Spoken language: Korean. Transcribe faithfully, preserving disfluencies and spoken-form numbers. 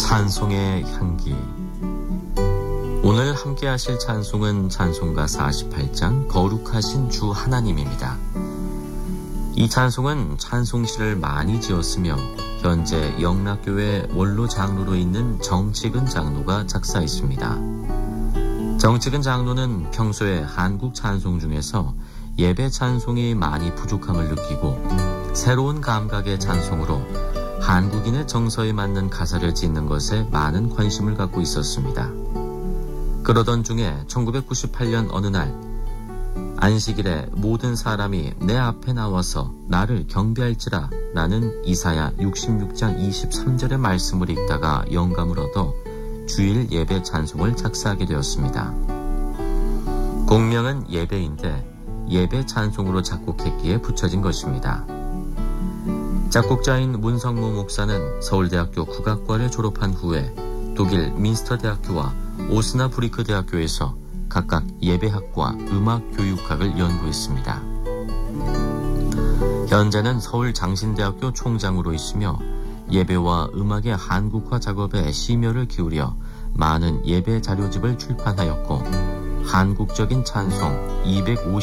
찬송의 향기. 오늘 함께 하실 찬송은 찬송가 사십팔 장 거룩하신 주 하나님입니다. 이 찬송은 찬송시를 많이 지었으며 현재 영락교회 원로 장로로 있는 정치근 장로가 작사했습니다. 정치근 장로는 평소에 한국 찬송 중에서 예배 찬송이 많이 부족함을 느끼고 새로운 감각의 찬송으로 한국인의 정서에 맞는 가사를 짓는 것에 많은 관심을 갖고 있었습니다. 그러던 중에 천구백구십팔 년 어느 날 안식일에 모든 사람이 내 앞에 나와서 나를 경배할지라 라는 이사야 육십육 장 이십삼 절의 말씀을 읽다가 영감을 얻어 주일 예배 찬송을 작사하게 되었습니다. 공명은 예배인데 예배 찬송으로 작곡했기에 붙여진 것입니다. 작곡자인 문성모 목사는 서울대학교 국악과를 졸업한 후에 독일 민스터대학교와 오스나브리크 대학교에서 각각 예배학과 음악교육학을 연구했습니다. 현재는 서울장신대학교 총장으로 있으며 예배와 음악의 한국화 작업에 심혈을 기울여 많은 예배 자료집을 출판하였고 한국적인 찬송 이백오십